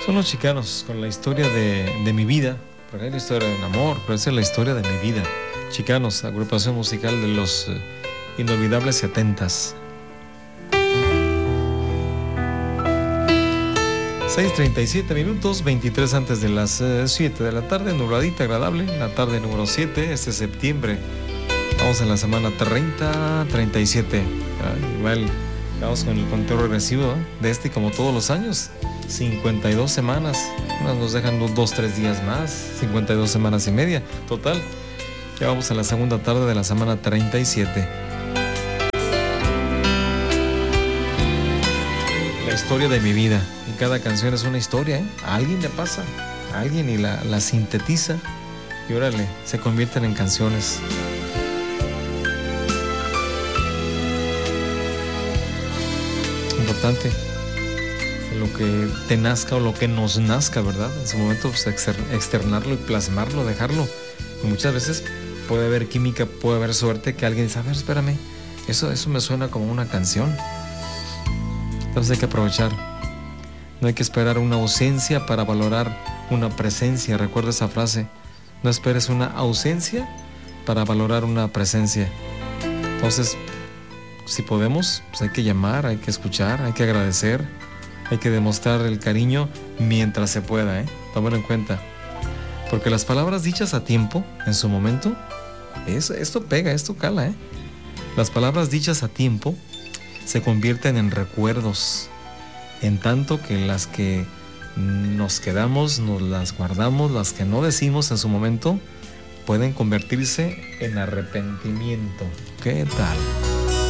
Son los Chicanos con la historia de mi vida. Porque hay la historia de un amor, pero esa es la historia de mi vida. Chicanos, agrupación musical de los inolvidables 70s. 6:37 minutos, 23 antes de las 7 de la tarde, nubladita, agradable, la tarde número 7, este septiembre. Vamos en la semana 37. Igual, vamos con el conteo regresivo de este, como todos los años. 52 semanas, nos dejan 2-3 días más, 52 semanas y media, total. Ya vamos a la segunda tarde de la semana 37. La historia de mi vida, y cada canción es una historia, ¿eh? A alguien le pasa, a alguien y la sintetiza, y órale, se convierten en canciones. Importante. Lo que te nazca o lo que nos nazca, ¿verdad? En su momento, pues, externarlo y plasmarlo, dejarlo. Y muchas veces puede haber química, puede haber suerte que alguien dice, a ver, espérame, eso me suena como una canción. Entonces hay que aprovechar. No hay que esperar una ausencia para valorar una presencia. Recuerda esa frase. No esperes una ausencia para valorar una presencia. Entonces, si podemos, pues hay que llamar, hay que escuchar, hay que agradecer. Hay que demostrar el cariño mientras se pueda, ¿eh? Tómalo en cuenta. Porque las palabras dichas a tiempo, en su momento, esto pega, esto cala, ¿eh? Las palabras dichas a tiempo se convierten en recuerdos, en tanto que las que nos quedamos, nos las guardamos, las que no decimos en su momento, pueden convertirse en arrepentimiento. ¿Qué tal?